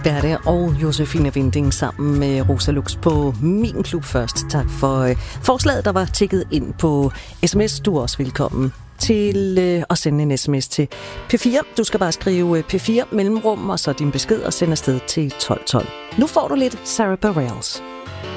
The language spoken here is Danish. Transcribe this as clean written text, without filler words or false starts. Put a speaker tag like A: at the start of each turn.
A: Berthe og Josefine Winding sammen med Rosa Lux på Min Klub først. Tak for forslaget, der var tikket ind på sms. Du er også velkommen til at sende en sms til P4. Du skal bare skrive P4 mellemrum og så din besked og sende afsted til 1212. Nu får du lidt Sarah Bareilles.